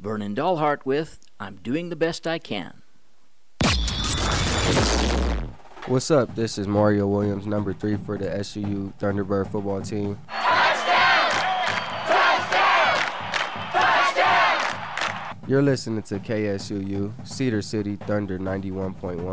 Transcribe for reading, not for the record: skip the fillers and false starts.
Vernon Dahlhart with I'm Doing the Best I Can. What's up? This is Mario Williams, number 3 for the SUU Thunderbird football team. Touchdown! Touchdown! Touchdown! You're listening to KSUU, Cedar City Thunder 91.1.